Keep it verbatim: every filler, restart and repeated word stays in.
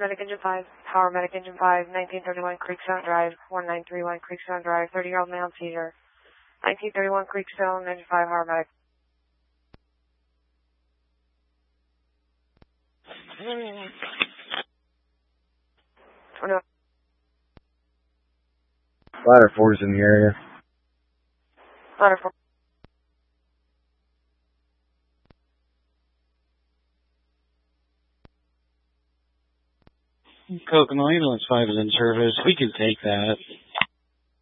Medic Engine five. Power Medic Engine five, nineteen thirty-one Creekstone Drive, one nine three one Creekstone Drive, thirty-year-old male seizure. nineteen thirty-one Creekstone, Engine five, Power Medic. twenty-one. Ladder four is in the area. Ladder four. Kokomo Ambulance five is in service. We can take that.